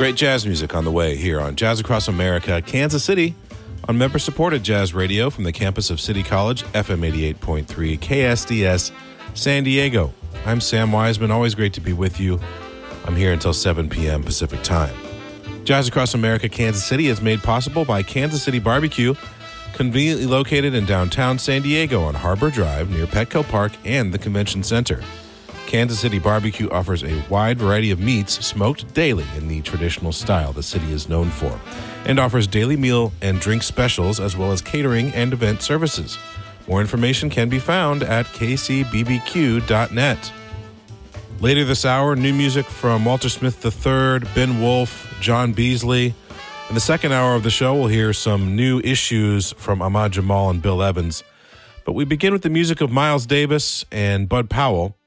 Great jazz music on the way here on Jazz Across America, Kansas City, on member-supported jazz radio from the campus of City College, FM 88.3, KSDS, San Diego. I'm Sam Wiseman. Always great to be with you. I'm here until 7 p.m. Pacific Time. Jazz Across America, Kansas City is made possible by Kansas City Barbecue, conveniently located in downtown San Diego on Harbor Drive near Petco Park and the Convention Center. Kansas City Barbecue offers a wide variety of meats smoked daily in the traditional style the city is known for, and offers daily meal and drink specials as well as catering and event services. More information can be found at kcbbq.net. Later this hour, new music from Walter Smith III, Ben Wolf, John Beasley. In the second hour of the show, we'll hear some new issues from Ahmad Jamal and Bill Evans. But we begin with the music of Miles Davis and Bud Powell.